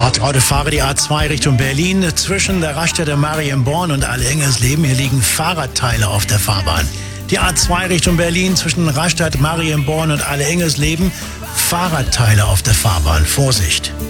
Autofahrer, die A2 Richtung Berlin zwischen der Raststätte Marienborn und Alle-Engelsleben. Hier liegen Fahrradteile auf der Fahrbahn. Die A2 Richtung Berlin zwischen Rastatt, Marienborn und Alle-Engelsleben. Fahrradteile auf der Fahrbahn. Vorsicht!